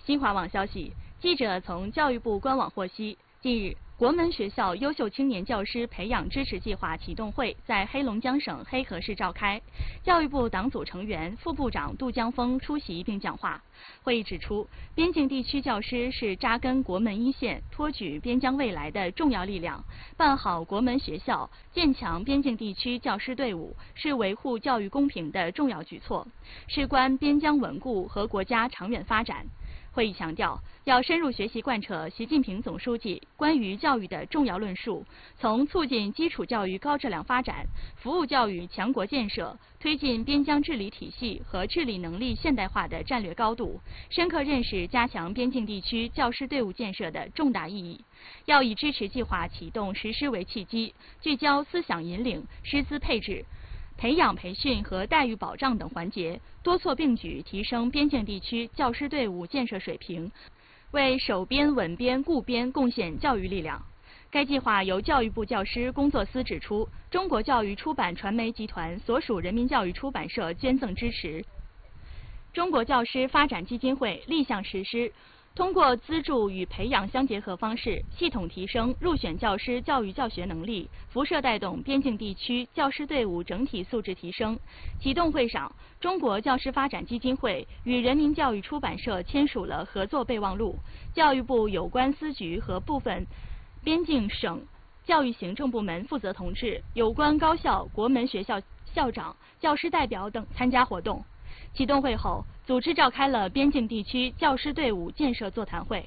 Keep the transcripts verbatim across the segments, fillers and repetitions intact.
新华网消息，记者从教育部官网获悉，近日，国门学校优秀青年教师培养支持计划启动会在黑龙江省黑河市召开。教育部党组成员、副部长杜江峰出席并讲话。会议指出，边境地区教师是扎根国门一线、托举边疆未来的重要力量。办好国门学校，建强边境地区教师队伍，是维护教育公平的重要举措，事关边疆稳固和国家长远发展。会议强调，要深入学习贯彻习近平总书记关于教育的重要论述，从促进基础教育高质量发展、服务教育强国建设、推进边疆治理体系和治理能力现代化的战略高度，深刻认识加强边境地区教师队伍建设的重大意义。要以支持计划启动实施为契机，聚焦思想引领、师资配置、培养培训和待遇保障等环节，多措并举提升边境地区教师队伍建设水平，为守边稳边固边贡献教育力量。该计划由教育部教师工作司指出，中国教育出版传媒集团所属人民教育出版社捐赠支持。中国教师发展基金会立项实施，通过资助与培养相结合方式，系统提升入选教师教育教学能力，辐射带动边境地区教师队伍整体素质提升。启动会上，中国教师发展基金会与人民教育出版社签署了合作备忘录，教育部有关司局和部分边境省教育行政部门负责同志、有关高校、国门学校校长、教师代表等参加活动。启动会后，组织召开了边境地区教师队伍建设座谈会。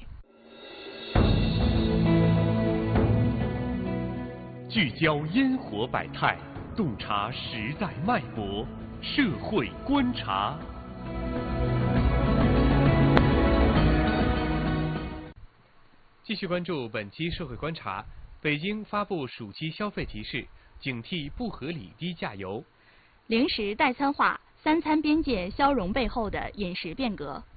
聚焦烟火百态，洞察时代脉搏，社会观察。 继续关注本期社会观察。北京发布暑期消费提示，警惕不合理低价游。 零食代餐化，三餐边界消融背后的饮食变革。